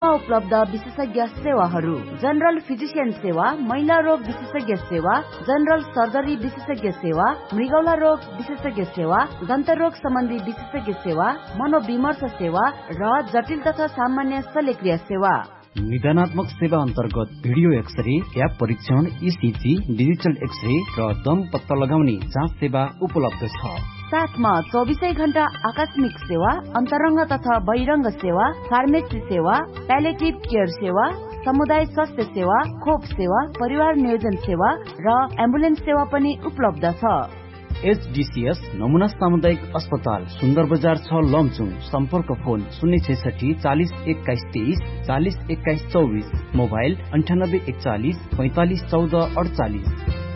उपलब्ध विशेषज्ञ सेवाहरू जनरल फिजिशियन सेवा, महिला रोग विशेषज्ञ सेवा, जनरल सर्जरी विशेषज्ञ सेवा, मृगौला रोग विशेषज्ञ सेवा, दन्त रोग सम्बन्धी विशेषज्ञ सेवा, मनोविमर्श सेवा र जटिल तथा सामान्य शल्यक्रिया सेवा। निदानात्मक सेवा अन्तर्गत भिडियो एक्सरे, ट्याप परीक्षण, इसिजी, डिजिटल एक्सरे र दम पत्ता लगाउने जाँच सेवा उपलब्ध छ। साथमा 24 घण्टा आकस्मिक सेवा, अन्तरङ्ग तथा बहिरङ्ग सेवा, फार्मेसी सेवा, प्यालेटिभ केयर सेवा, समुदाय स्वास्थ्य सेवा, खोप सेवा, परिवार नियोजन सेवा र एम्बुलेन्स सेवा पनि उपलब्ध छ। एचडीसीएस नमुना सामुदायिक अस्पताल, सुन्दर बजार 6 लमचुङ। सम्पर्क फोन 066 40 21 23 40 21 24, मोबाइल 9841 45 14 48।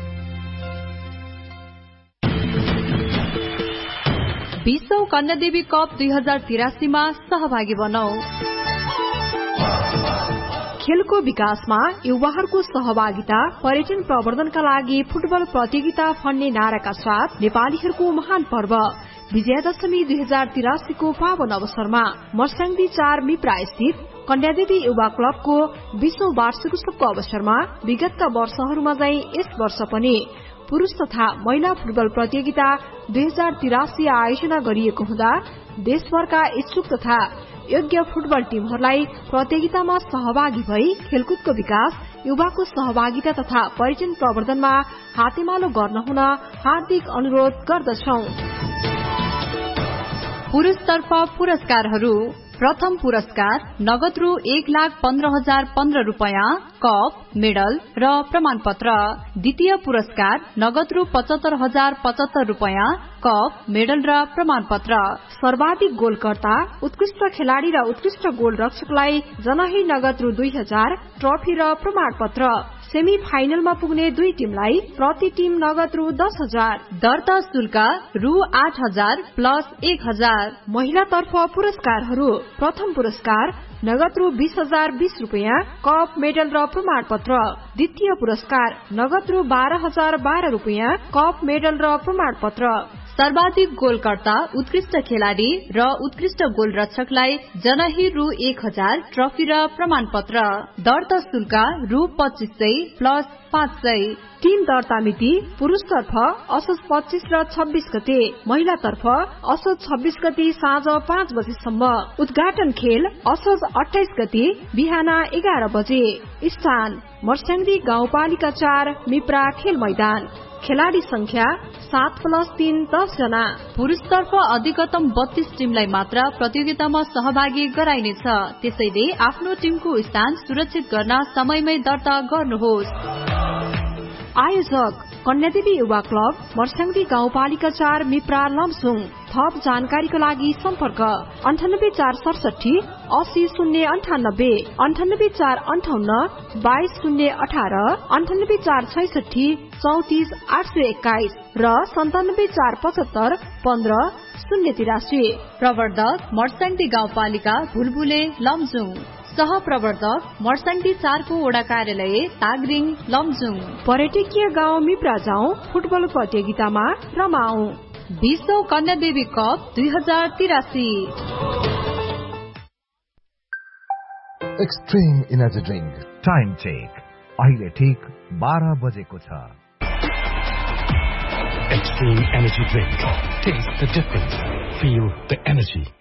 विश्व कन्यादेवी कप 2083 मा सहभागी बनौ। खेलको विकासमा युवाहरूको सहभागिता, पर्यटन प्रवर्धनका लागि फुटबल प्रतियोगिता फन्ने नाराका साथ नेपालीहरूको महान पर्व विजयादशमी 2083 को पावन अवसरमा मर्स्याङ्दी 4 मिप्रा स्थित कन्यादेवी युवा क्लबको 20औं वार्षिकोत्सवको अवसरमा विगतका वर्षहरूमा झै यस वर्ष पनि पुरूष तथा महिला फुटबल प्रतियोगिता 2083 आयोजना गरिएको हुँदा देशभरका इच्छुक तथा योग्य फुटबल टीमहरूलाई प्रतियोगितामा सहभागी भई खेलकुदको विकास, युवाको सहभागिता तथा पर्यटन प्रवर्धनमा हातेमालो गर्न हुन हार्दिक अनुरोध गर्दछौं। पुरुषतर्फ पुरस्कारहरू। प्रथम पुरस्कार नगद रु 1,15,015 रुपैयाँ, कप, मेडल र प्रमाणपत्र। द्वितीय पुरस्कार नगद रु 75,075 रुपैयाँ, कप, मेडल र प्रमाणपत्र। सर्वाधिक गोलकर्ता, उत्कृष्ट खेलाड़ी र उत्कृष्ट गोल रक्षकलाई जनही नगद रु 2,000, ट्रफी र प्रमाणपत्र। सेमी फाइनलमा पुग्ने 2 टिमलाई प्रति टिम नगद रु 10,000। दर्ता शुल्क रु 8,000 प्लस 1,000। महिलातर्फ पुरस्कारहरू। प्रथम पुरस्कार नगद रु 20,020 रुपैयाँ, कप, मेडल र प्रमाणपत्र। द्वितीय पुरस्कार नगद रु 12,012 रुपैयाँ, कप, मेडल र प्रमाणपत्र। सर्वाधिक गोलकर्ता, उत्कृष्ट खेलाड़ी र उत्कृष्ट गोल रक्षकलाई जनही रु 1,000, ट्रफी र प्रमाणपत्र। दर्ता शुल्क रु 2,500 प्लस 500। टीम दर्ता मिति पुरूषतर्फ असोज 25 र 26 गते, महिलातर्फ असोज 26 गते साँझ 5 बजेसम्म। उद्घाटन खेल असोज 28 गते बिहान 11 बजे। स्थान मर्स्याङ्दी गाउँपालिका 4 मिप्रा खेल मैदान। खेलाड़ी संख्या 7+3 10 जना। पुरुषतर्फ अधिकतम 32 टिमलाई मात्र प्रतियोगितामा सहभागी गराइनेछ, त्यसैले आफ्नो टिमको स्थान सुरक्षित गर्न समयमै दर्ता गर्नुहोस्। आयोजक कन्यादेवी युवा क्लब, मर्स्याङ्दी गाउँपालिका 4 मिप्रा लमसुङ। थप जानकारीका लागि सम्पर्क 98,467 80,098, 98,458 22,018, 98,466 34,821 र 97,475 15,083। प्रवर्धक मर्स्याङ्दी गाउँपालिका भुलबुले लमजुङ। सह प्रवर्धक मर्स्याङ्दी 4 को वडा कार्यालय तागरिङ लमजुङ। पर्यटकीय गाउँ मिप्रा जाउँ, फुटबल प्रतियोगितामा रमाऊ। विश्व कन्यादेवी cup 2083। Extreme energy drink time check अहिले ठीक 12 बजेको छ। Extreme energy drink. Taste the difference. Feel the energy.